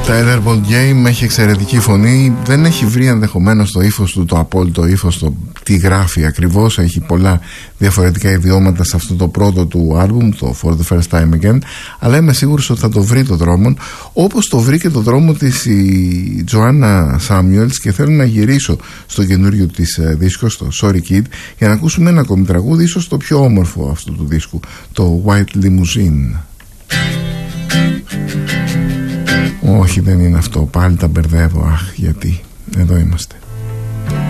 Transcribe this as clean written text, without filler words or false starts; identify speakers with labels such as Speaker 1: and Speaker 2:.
Speaker 1: Tyler Boldgame έχει εξαιρετική φωνή. Δεν έχει βρει ενδεχομένως το ύφος του, το απόλυτο ύφος, το τι γράφει ακριβώς. Έχει πολλά διαφορετικά ιδιώματα σε αυτό το πρώτο του άλμπουμ, το For the First Time Again. Αλλά είμαι σίγουρος ότι θα το βρει το δρόμο, όπως το βρήκε το δρόμο της η Joanna Samuels. Και θέλω να γυρίσω στο καινούριο της δίσκο, στο Sorry Kid, για να ακούσουμε ένα ακόμη τραγούδι, ίσως το πιο όμορφο αυτού του δίσκου, το White Limousine. Όχι, δεν είναι αυτό. Πάλι τα μπερδεύω. Αχ, γιατί. Εδώ είμαστε.